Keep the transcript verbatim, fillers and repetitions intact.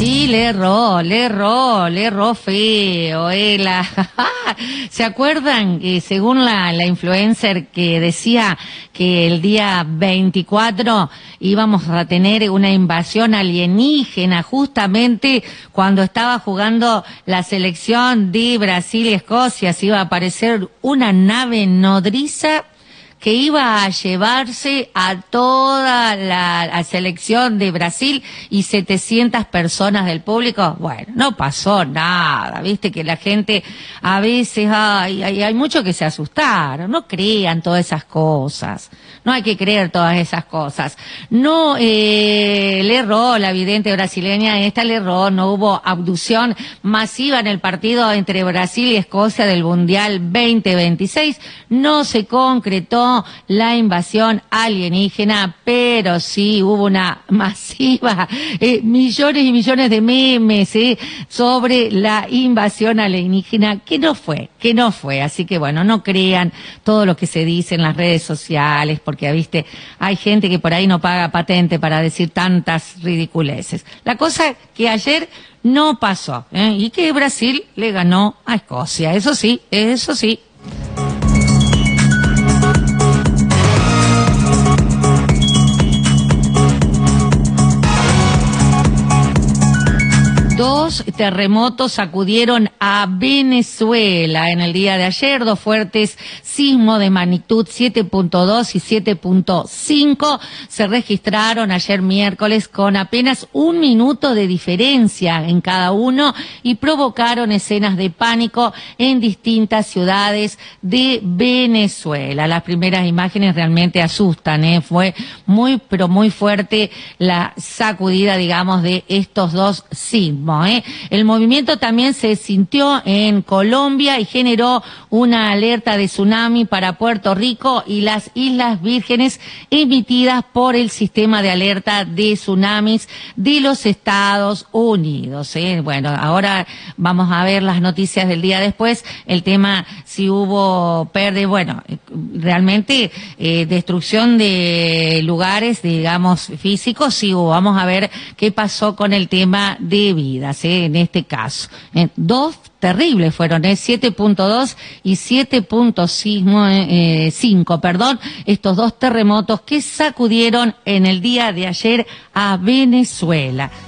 Sí, le erró, le erró, le erró feo. Eh, la... ¿Se acuerdan que según la, la influencer que decía que el día veinticuatro íbamos a tener una invasión alienígena justamente cuando estaba jugando la selección de Brasil y Escocia? Se iba a aparecer una nave nodriza que iba a llevarse a toda la, la selección de Brasil y setecientas personas del público. Bueno, no pasó nada, viste que la gente a veces, ay, hay, hay mucho que se asustaron, no crean todas esas cosas, no hay que creer todas esas cosas. No, eh, le erró la vidente brasileña, esta le erró, no hubo abducción masiva en el partido entre Brasil y Escocia del Mundial veinte veintiséis, no se concretó la invasión alienígena, pero sí hubo una masiva, eh, millones y millones de memes eh, sobre la invasión alienígena, que no fue, que no fue. Así que bueno, no crean todo lo que se dice en las redes sociales, porque viste, hay gente que por ahí no paga patente para decir tantas ridiculeces. La cosa que ayer no pasó, ¿eh? Y que Brasil le ganó a Escocia, eso sí, eso sí. Dos terremotos sacudieron a Venezuela en el día de ayer, dos fuertes sismos de magnitud siete punto dos y siete punto cinco se registraron ayer miércoles con apenas un minuto de diferencia en cada uno y provocaron escenas de pánico en distintas ciudades de Venezuela. Las primeras imágenes realmente asustan, ¿eh? Fue muy, pero muy fuerte la sacudida, digamos, de estos dos sismos. ¿Eh? El movimiento también se sintió en Colombia y generó una alerta de tsunami para Puerto Rico y las Islas Vírgenes emitidas por el sistema de alerta de tsunamis de los Estados Unidos. ¿Eh? Bueno, ahora vamos a ver las noticias del día después. El tema, si hubo pérdida, bueno, realmente eh, destrucción de lugares, digamos, físicos, sí hubo. Vamos a ver qué pasó con el tema de vida. ¿Eh? En este caso, ¿eh? Dos terribles fueron, ¿eh? siete punto dos y siete punto cinco, perdón, estos dos terremotos que sacudieron en el día de ayer a Venezuela.